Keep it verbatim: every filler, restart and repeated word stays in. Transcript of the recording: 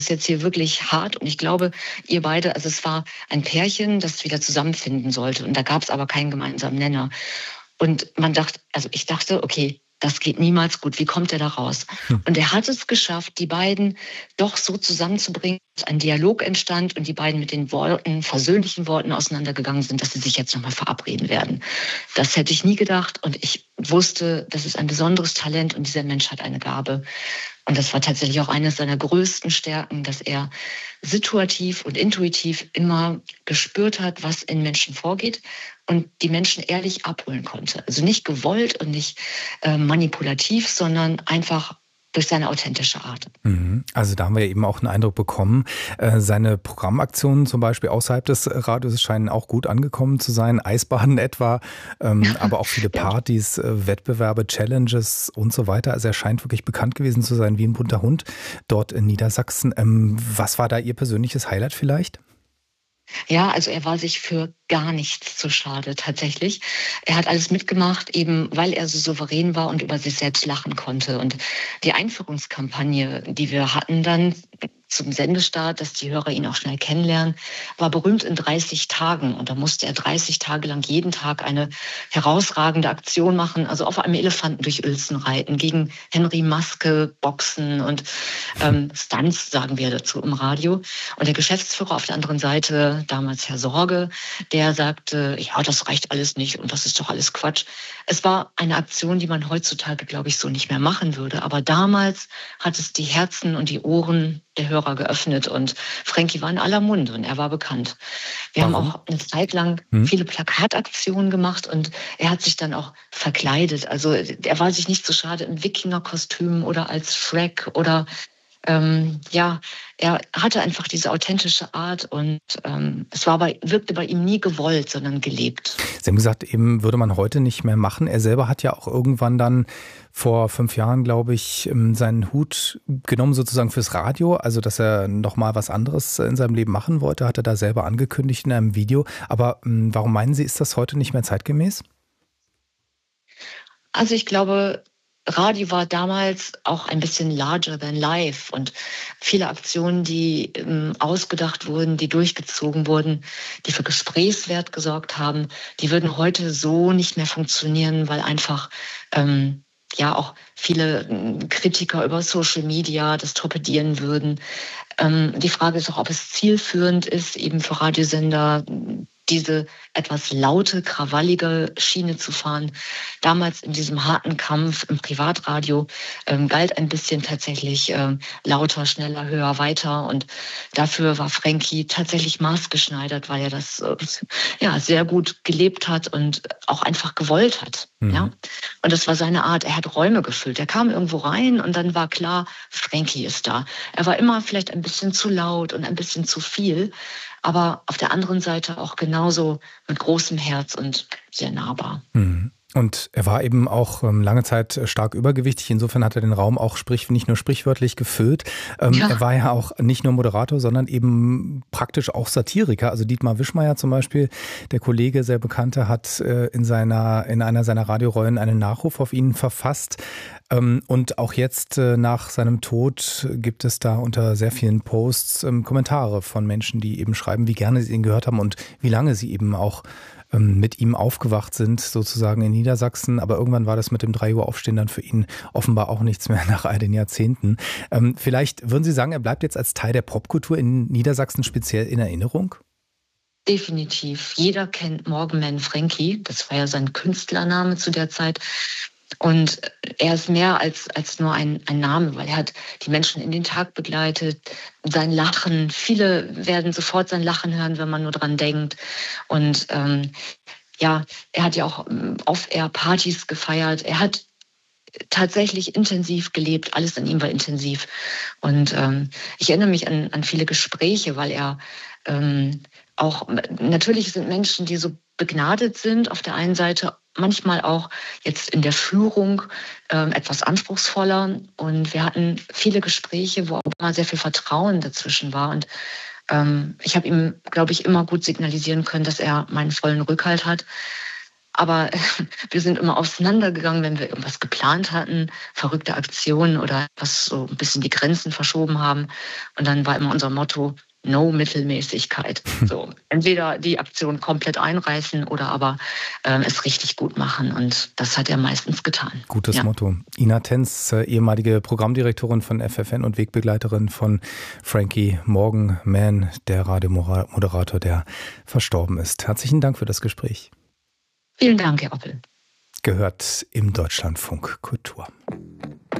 ist jetzt hier wirklich hart und ich glaube, ihr beide, also es war ein Pärchen, das wieder zusammenfinden sollte und da gab es aber keinen gemeinsamen Nenner. Und man dachte, also ich dachte, okay, das geht niemals gut. Wie kommt er da raus? Hm. Und er hat es geschafft, die beiden doch so zusammenzubringen, dass ein Dialog entstand und die beiden mit den Worten, versöhnlichen Worten auseinandergegangen sind, dass sie sich jetzt nochmal verabreden werden. Das hätte ich nie gedacht und ich wusste, das ist ein besonderes Talent und dieser Mensch hat eine Gabe. Und das war tatsächlich auch eines seiner größten Stärken, dass er situativ und intuitiv immer gespürt hat, was in Menschen vorgeht und die Menschen ehrlich abholen konnte. Also nicht gewollt und nicht äh, manipulativ, sondern einfach durch seine authentische Art. Also da haben wir eben auch einen Eindruck bekommen. Seine Programmaktionen zum Beispiel außerhalb des Radios scheinen auch gut angekommen zu sein. Eisbaden etwa, aber auch viele Partys, ja. Wettbewerbe, Challenges und so weiter. Also er scheint wirklich bekannt gewesen zu sein wie ein bunter Hund dort in Niedersachsen. Was war da Ihr persönliches Highlight vielleicht? Ja, also er war sich für gar nichts zu schade tatsächlich. Er hat alles mitgemacht, eben weil er so souverän war und über sich selbst lachen konnte. Und die Einführungskampagne, die wir hatten dann zum Sendestart, dass die Hörer ihn auch schnell kennenlernen, war berühmt in dreißig Tagen. Und da musste er dreißig Tage lang jeden Tag eine herausragende Aktion machen, also auf einem Elefanten durch Uelzen reiten, gegen Henry Maske boxen und ähm, Stunts, sagen wir dazu im Radio. Und der Geschäftsführer auf der anderen Seite, damals Herr Sorge, der sagte, ja, das reicht alles nicht und das ist doch alles Quatsch. Es war eine Aktion, die man heutzutage, glaube ich, so nicht mehr machen würde. Aber damals hat es die Herzen und die Ohren der Hörer geöffnet und Frankie war in aller Munde und er war bekannt. Wir Warum? haben auch eine Zeit lang hm? viele Plakataktionen gemacht und er hat sich dann auch verkleidet. Also er war sich nicht so schade im Wikingerkostüm oder als Shrek oder ähm, ja, er hatte einfach diese authentische Art und ähm, es war bei, wirkte bei ihm nie gewollt, sondern gelebt. Sie haben gesagt, eben würde man heute nicht mehr machen. Er selber hat ja auch irgendwann dann vor fünf Jahren, glaube ich, seinen Hut genommen sozusagen fürs Radio. Also, dass er nochmal was anderes in seinem Leben machen wollte, hat er da selber angekündigt in einem Video. Aber warum meinen Sie, ist das heute nicht mehr zeitgemäß? Also ich glaube, Radio war damals auch ein bisschen larger than life und viele Aktionen, die ähm, ausgedacht wurden, die durchgezogen wurden, die für Gesprächswert gesorgt haben, die würden heute so nicht mehr funktionieren, weil einfach ähm, ja auch viele ähm, Kritiker über Social Media das torpedieren würden. Ähm, die Frage ist auch, ob es zielführend ist, eben für Radiosender diese etwas laute, krawallige Schiene zu fahren. Damals in diesem harten Kampf im Privatradio ähm, galt ein bisschen tatsächlich ähm, lauter, schneller, höher, weiter. Und dafür war Frankie tatsächlich maßgeschneidert, weil er das äh, ja, sehr gut gelebt hat und auch einfach gewollt hat. Mhm. Ja? Und das war seine Art. Er hat Räume gefüllt. Er kam irgendwo rein und dann war klar, Frankie ist da. Er war immer vielleicht ein bisschen zu laut und ein bisschen zu viel, aber auf der anderen Seite auch genauso mit großem Herz und sehr nahbar. Mhm. Und er war eben auch ähm, lange Zeit stark übergewichtig. Insofern hat er den Raum auch sprich, nicht nur sprichwörtlich gefüllt. Ähm, ja. Er war ja auch nicht nur Moderator, sondern eben praktisch auch Satiriker. Also Dietmar Wischmeyer zum Beispiel, der Kollege, sehr Bekannte, hat äh, in seiner in einer seiner Radiorollen einen Nachruf auf ihn verfasst. Ähm, und auch jetzt äh, nach seinem Tod gibt es da unter sehr vielen Posts ähm, Kommentare von Menschen, die eben schreiben, wie gerne sie ihn gehört haben und wie lange sie eben auch mit ihm aufgewacht sind, sozusagen in Niedersachsen. Aber irgendwann war das mit dem drei Uhr Aufstehen dann für ihn offenbar auch nichts mehr nach all den Jahrzehnten. Ähm, vielleicht würden Sie sagen, er bleibt jetzt als Teil der Popkultur in Niedersachsen speziell in Erinnerung? Definitiv. Jeder kennt Morgenman Frankie. Das war ja sein Künstlername zu der Zeit. Und er ist mehr als, als nur ein, ein Name, weil er hat die Menschen in den Tag begleitet, sein Lachen. Viele werden sofort sein Lachen hören, wenn man nur dran denkt. Und ähm, ja, er hat ja auch Off-Air-Partys gefeiert. Er hat tatsächlich intensiv gelebt. Alles an ihm war intensiv. Und ähm, ich erinnere mich an, an viele Gespräche, weil er ähm, auch, natürlich sind Menschen, die so begnadet sind, auf der einen Seite manchmal auch jetzt in der Führung ähm, etwas anspruchsvoller. Und wir hatten viele Gespräche, wo auch immer sehr viel Vertrauen dazwischen war. Und ähm, ich habe ihm, glaube ich, immer gut signalisieren können, dass er meinen vollen Rückhalt hat. Aber wir sind immer auseinandergegangen, wenn wir irgendwas geplant hatten, verrückte Aktionen oder was so ein bisschen die Grenzen verschoben haben. Und dann war immer unser Motto, no Mittelmäßigkeit. So, entweder die Aktion komplett einreißen oder aber äh, es richtig gut machen. Und das hat er meistens getan. Gutes ja. Motto. Ina Tenz, ehemalige Programmdirektorin von F F N und Wegbegleiterin von Frankie Morgan-Mann, der Radiomoderator, der verstorben ist. Herzlichen Dank für das Gespräch. Vielen Dank, Herr Oppel. Gehört im Deutschlandfunk Kultur.